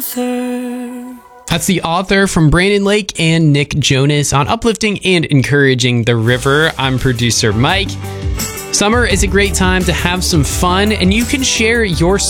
author. That's The Author from Brandon Lake and Nick Jonas on uplifting and encouraging the river. I'm producer Mike. Summer is a great time to have some fun, and you can share your